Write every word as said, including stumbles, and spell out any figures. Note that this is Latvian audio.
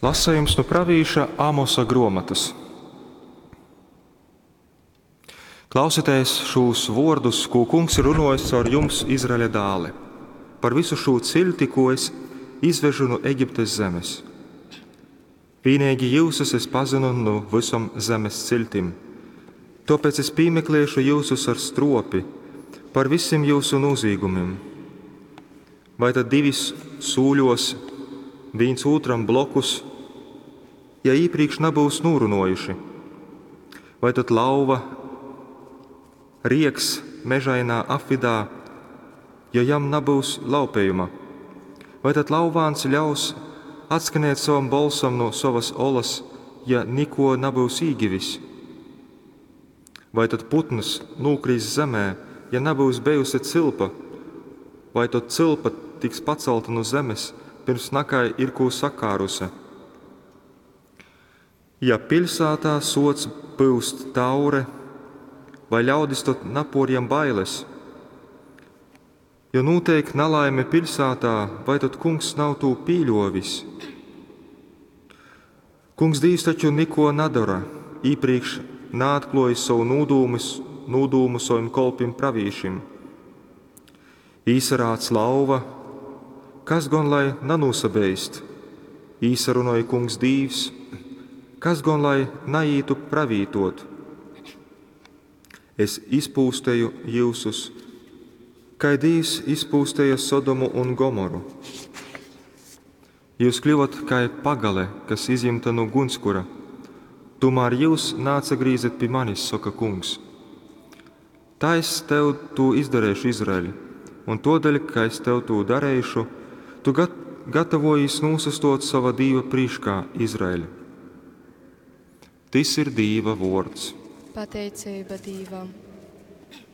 Lasējums no pravīša Āmosa grāmatas. Klausieties šos vārdus, ko kungs ir runājis ar jums, Izraēla dēli, par visu šo cilti, ko es izvežu no Eģiptes zemes. Vienīgi jūsus es pazinu no visam zemes ciltim, tāpēc es piemeklēšu jūsus ar stropi par visiem jūsu noziegumiem. Vai tad divis sūļos viens otram blokus, ja iepriekš nebūs nūrunojuši? Vai tad lauva rieks mežainā afidā, ja jam nebūs laupējuma? Vai tad lauvāns ļaus atskanēt savam balsam no savas olas, ja niko nebūs īgivis? Vai tad putns nūkrīs zemē, ja nebūs bijusi cilpa? Vai tad cilpa tiks pacelta no zemes, pirms nakai ir ko sakārusi? Ja pilsētā sots pūst taure, vai ļaudis tad naporjam bailes? Ja notiek nelaime pilsētā, vai tad kungs nav to pīļovis? Kungs Dievs taču neko nedara, īpriekš neatklājis savu nūdūmus, nūdūmu savim kolpim pravīšim. Īsarāts lauva, kas gan lai nanūsabeist? Īsarunoja kungs Dievs, kas gan lai naītu pravītot? Es izpūstēju jūsus, kā Dievs izpūstēja Sodomu un Gomoru. Jūs kļuvat kā pagale, kas izņemta no gunskura. Tomēr jūs nācagrīzat pie manis, saka kungs. Tā es tev to izdarēšu, Izraēļ, un todēļ, ka es tev to darēšu, tu gat gatavojies nosastot sava Dieva priekšā, Izraēļ. Tas ir Dieva vārds. Pateicība Dievam.